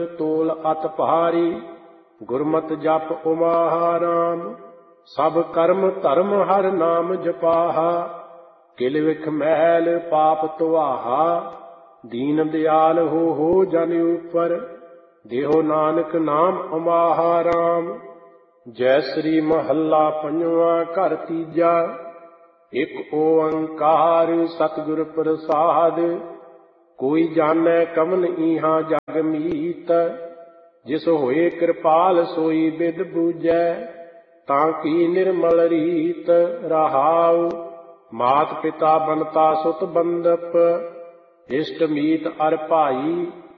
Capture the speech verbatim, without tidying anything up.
ਤੋਲ ਅਤ ਭਾਰੀ। ਗੁਰਮਤਿ ਜਪ ਉਮਾਹਾ ਰਾਮ, ਸਭ ਕਰਮ ਧਰਮ ਹਰਿ ਨਾਮ ਜਪਾਹਾ। ਕਿਲ ਵਿਖ ਮਹਿਲ ਪਾਪ ਧੁਆਹਾ, ਦੀਨ ਦਿਆਲ ਹੋ ਹੋ ਜਨ ਉਪਰ। ਦੇਹੋ ਨਾਨਕ ਨਾਮ ਉਮਾਹਾ ਰਾਮ। ਜੈ ਸ੍ਰੀ ਮਹੱਲਾ ਪੰਜਵਾਂ ਘਰ ਤੀਜਾ। ਇਕ ਓੰਕਾਰ ਸਤਿਗੁਰ ਪ੍ਰਸਾਦਿ, ਕੋਈ ਜਾਣੈ ਕਵਨ ਈਹਾ ਜਗ ਮੀਤ। ਜਿਸ ਹੋਏ ਕਿਰਪਾਲ ਸੋਈ ਬਿਦ ਬੂਝੈ, ਤਾਂ ਕੀ ਨਿਰਮਲ ਰੀਤ ਰਹਾਉ। ਮਾਤ ਪਿਤਾ ਬਨਤਾ ਸੁਤ ਬੰਧਪ, ਇਸ਼ਟ ਮੀਤ ਅਰ ਭਾਈ,